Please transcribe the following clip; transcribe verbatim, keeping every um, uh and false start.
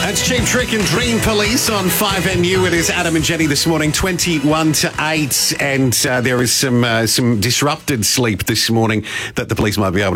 That's Cheap Trick and Dream Police on five N U. It is Adam and Jenny this morning, twenty-one to eight, and uh, there is some uh, some disrupted sleep this morning that the police might be able to